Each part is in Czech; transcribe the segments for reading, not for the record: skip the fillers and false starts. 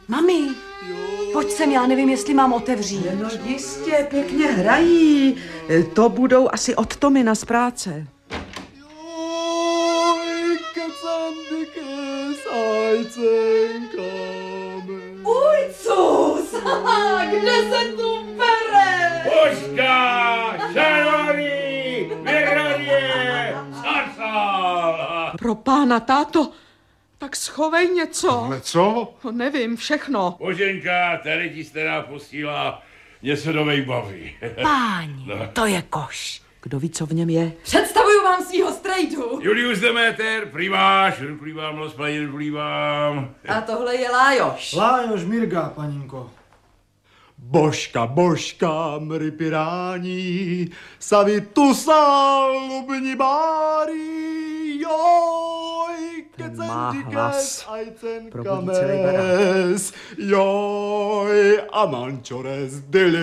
Mami, pojď sem, já nevím, jestli mám otevřít. No jistě, pěkně hrají. To budou asi od Tomina z práce. Ujcus, kde se tu bere? Božka, čaroný, vyhradě, sasal. Pro pána, táto, tak schovej něco. Ale co? No, nevím, všechno. Boženka, tady ti stará posílá něco do baví. Páni, to je koš. Kdo ví, co v něm je? Představuju vám svýho strejdu. Julius Demeter, primáš, ruplívám, rozpadě, ruplívám. A tohle je Lájoš. Lájoš Mirga, paninko. Božka, božka, mry pirání, savitusa, lubni bári, joj, Ten má hlas. Probudí celý kames, joj, amančores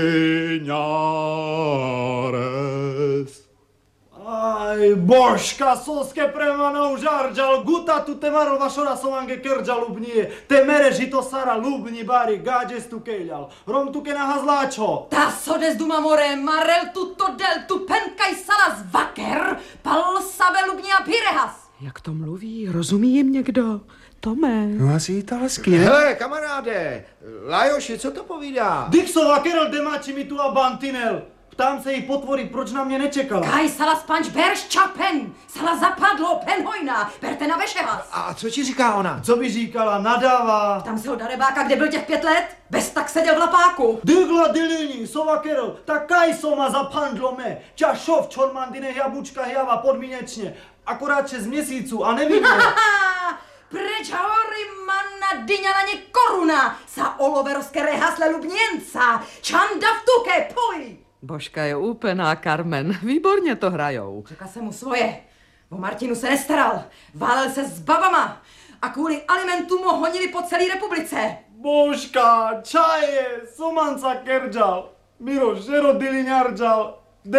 diliňares. Aj, božka, soske premanou žarđal, guta tu temarol vašora somange kerđal lubnije, te mere žito sara lubni bari, gađes tu kejljal, rom tu ke nahazláčo. Ta sodes duma more, marel tu del tu penkaj salas vaker, pal save lubnia pirehas. Jak to mluví? Rozumí jim někdo? Tome. No asi italsky, ne? Hele, kamaráde, Lajoši, co to povídá? Dixova kerel demači mi tu a bantinel. Ptám se jí potvory, proč na mě nečekala. Kaj salas panč berš čapen, salas zapadlo penhojna, berte na vešehas. A co ti říká ona? Co by říkala, nadává. Tam se ho darebáka, kde byl těch 5 let, bez tak seděl v lapáku. Dygla dilini, sova kerel, tak kaj soma zapandlo me. Čašov, čormandine, jabučka, java, podmínečně. Akorát 6 měsíců a nevím. Preč hory manna dyňa na ně koruna, sa oloveroske rehasle lubněnca, čanda v tuke, poj. Božka je úplná, Carmen. Výborně to hrajou. Řekla jsem mu svoje. O Martinu se nestaral. Válel se s babama. A kvůli alimentům ho honili po celé republice. Božka, čaje, somanca kerđal. Miro, žero diliňarđal.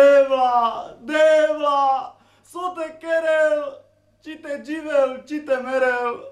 Devla, sote kerel, čite dživel, čite merel.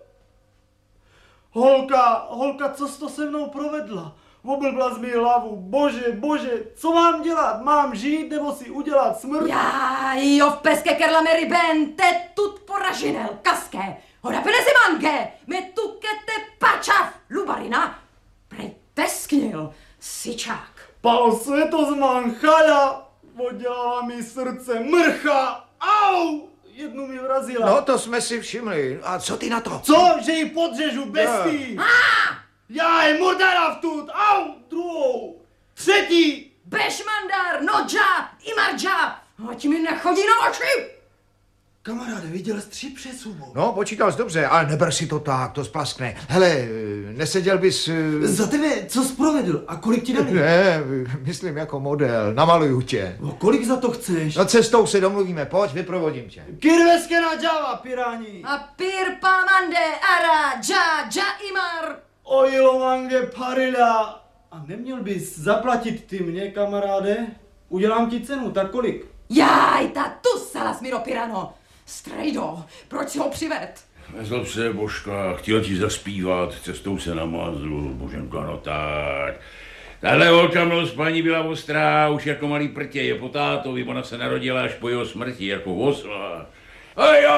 Holka, co jsi to se mnou provedla? Oblbla z mi hlavu, bože, co mám dělat? Mám žít nebo si udělat smrt? Já, jo, v peske kerla meri ben, te tut poražinel, kaské. Hoda penezi mange, me tukete pačav, lubarina. Prej tesknil, sičák. Pal světozman chala, podělala mi srdce mrcha, au! Jednu mi vrazila. No, to jsme si všimli. A co ty na to? Co? Že ji podřežu bestii? Já je murdara vtut, au! Druhou, třetí. Bešmandar, nodža, imarđa. Ať mi nechodí na oči. Kamaráde, viděl jsi 3 přesubou. No, počítal jsi dobře, ale neber si to tak, to splaskne. Hele, neseděl bys... Za tebe, co jsi provedl a kolik ti dali? Ne, myslím jako model, namaluju tě. No, kolik za to chceš? No cestou se domluvíme, pojď, vyprovodím tě. Kirveske na Java, pirání. A pir pamande, ara, dža, imar. Ojilo mange parila. A neměl bys zaplatit ty mě, kamaráde? Udělám ti cenu, tak kolik? Jaj, ta tu salas miro pirano. Strejdo, proč si ho přived? Nezlob se, Božka, chtěl ti zaspívat, cestou se namazl, Boženka, no tak. Tahle holka mnou s paní byla ostrá, už jako malý prtě, je po tátovi, ona se narodila až po jeho smrti, jako osla. A jo,